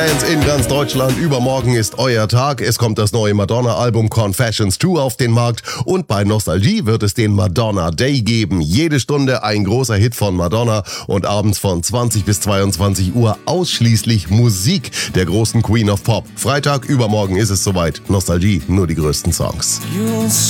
Fans in ganz Deutschland, übermorgen ist euer Tag. Es kommt das neue Madonna-Album Confessions 2 auf den Markt und bei Nostalgie wird es den Madonna Day geben. Jede Stunde ein großer Hit von Madonna und abends von 20 bis 22 Uhr ausschließlich Musik der großen Queen of Pop. Freitag, übermorgen ist es soweit. Nostalgie, nur die größten Songs.